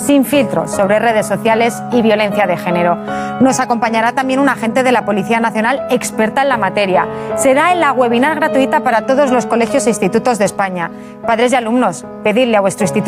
sin filtros sobre redes sociales y violencia de género. Nos acompañará también un agente de la Policía Nacional experta en la materia. Será en la webinar gratuita para todos los colegios e institutos de España. Padres y alumnos, pedidle a vuestro instituto